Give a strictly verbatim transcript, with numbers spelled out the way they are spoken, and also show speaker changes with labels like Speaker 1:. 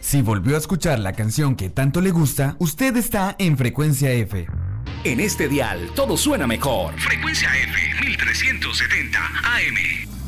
Speaker 1: Si volvió a escuchar la canción que tanto le gusta, usted está en Frecuencia F.
Speaker 2: En este dial todo suena mejor. Frecuencia F mil trescientos setenta A M.